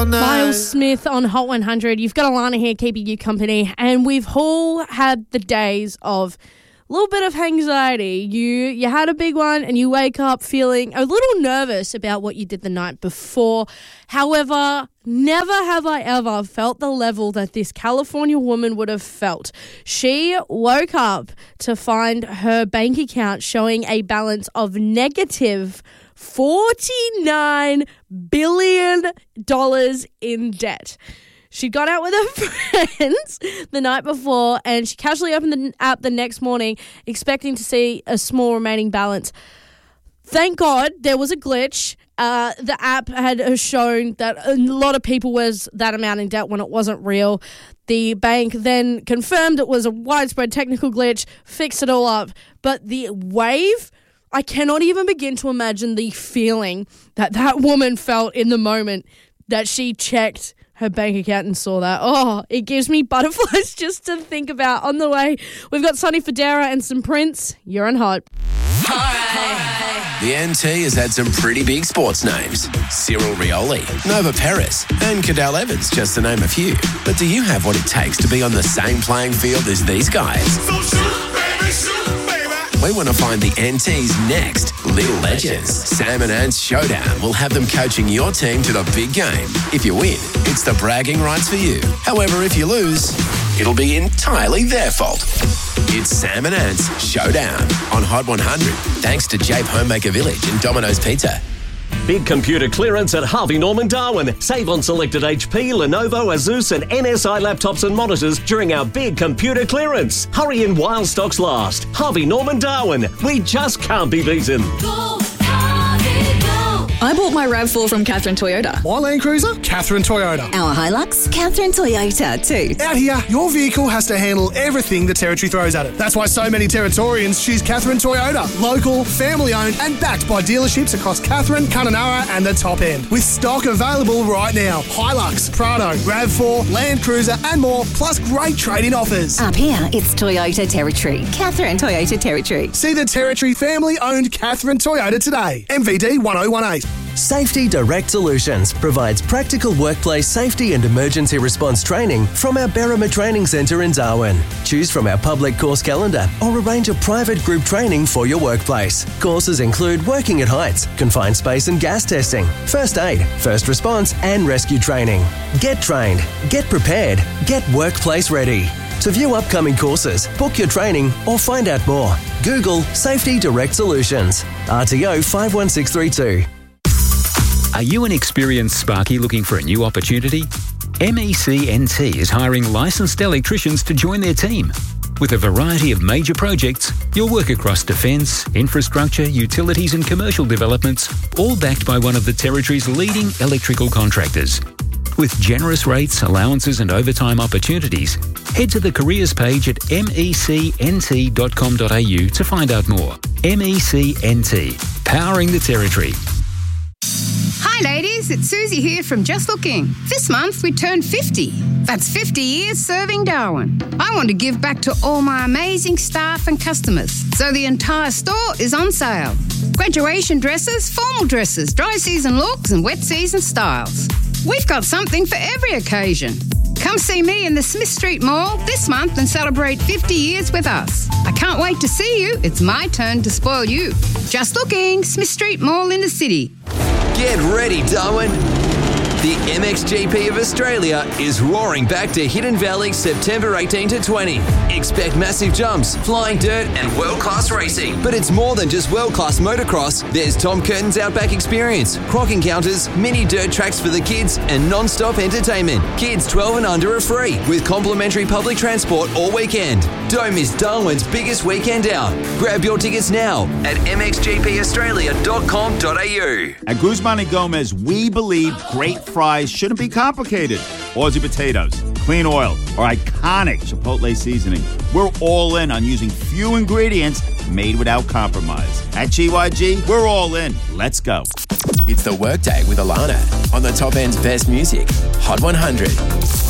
all night. Miles Smith on Hot 100. You've got Alana here keeping you company, and we've all had the days of a little bit of anxiety. You had a big one and you wake up feeling a little nervous about what you did the night before. However, never have I ever felt the level that this California woman would have felt. She woke up to find her bank account showing a balance of negative $49 billion in debt. She got out with her friends the night before and she casually opened the app the next morning expecting to see a small remaining balance. Thank God there was a glitch. The app had shown that a lot of people was that amount in debt when it wasn't real. The bank then confirmed it was a widespread technical glitch, fixed it all up. But the wave, I cannot even begin to imagine the feeling that woman felt in the moment that she checked her bank account and saw that. Oh, it gives me butterflies just to think about. On the way, we've got Sonny Fodera and some Prince. You're on Hot. All right. The NT has had some pretty big sports names. Cyril Rioli, Nova Peris, and Cadell Evans, just to name a few. But do you have what it takes to be on the same playing field as these guys? So shoot, baby, shoot, baby. We want to find the NT's next little legends. Sam and Ant's Showdown will have them coaching your team to the big game. If you win, it's the bragging rights for you. However, if you lose, it'll be entirely their fault. It's Sam and Ant's Showdown on Hot 100, thanks to Jape Homemaker Village and Domino's Pizza. Big computer clearance at Harvey Norman Darwin. Save on selected HP, Lenovo, Asus and NSI laptops and monitors during our big computer clearance. Hurry in while stocks last. Harvey Norman Darwin. We just can't be beaten. Go, Harvey, go. I bought my RAV4 from Catherine Toyota. My Land Cruiser? Catherine Toyota. Our Hilux? Catherine Toyota too. Out here, your vehicle has to handle everything the Territory throws at it. That's why so many Territorians choose Catherine Toyota. Local, family-owned and backed by dealerships across Catherine, Kununurra and the top end. With stock available right now. Hilux, Prado, RAV4, Land Cruiser and more, plus great trade-in offers. Up here, it's Toyota Territory. Catherine Toyota Territory. See the Territory family-owned Catherine Toyota today. MVD 1018. Safety Direct Solutions provides practical workplace safety and emergency response training from our Berrima Training Centre in Darwin. Choose from our public course calendar or arrange a private group training for your workplace. Courses include working at heights, confined space and gas testing, first aid, first response and rescue training. Get trained, get prepared, get workplace ready. To view upcoming courses, book your training or find out more, Google Safety Direct Solutions. RTO 51632. Are you an experienced Sparky looking for a new opportunity? MECNT is hiring licensed electricians to join their team. With a variety of major projects, you'll work across defence, infrastructure, utilities and commercial developments, all backed by one of the Territory's leading electrical contractors. With generous rates, allowances and overtime opportunities, head to the careers page at mecnt.com.au to find out more. MECNT, powering the Territory. Hi ladies, it's Susie here from Just Looking. This month we turned 50. That's 50 years serving Darwin. I want to give back to all my amazing staff and customers, so the entire store is on sale. Graduation dresses, formal dresses, dry season looks and wet season styles. We've got something for every occasion. Come see me in the Smith Street Mall this month and celebrate 50 years with us. I can't wait to see you. It's my turn to spoil you. Just Looking, Smith Street Mall in the city. Get ready, Darwin. The MXGP of Australia is roaring back to Hidden Valley September 18 to 20. Expect massive jumps, flying dirt and world-class racing. But it's more than just world-class motocross. There's Tom Curtin's Outback Experience, croc encounters, mini dirt tracks for the kids and non-stop entertainment. Kids 12 and under are free with complimentary public transport all weekend. Don't miss Darwin's biggest weekend out. Grab your tickets now at mxgpaustralia.com.au. At Guzman y Gomez, we believe great fries shouldn't be complicated. Aussie potatoes, clean oil, or iconic Chipotle seasoning. We're all in on using few ingredients made without compromise. At GYG, we're all in. Let's go. It's the Workday with Alana on the top end's best music. Hot 100.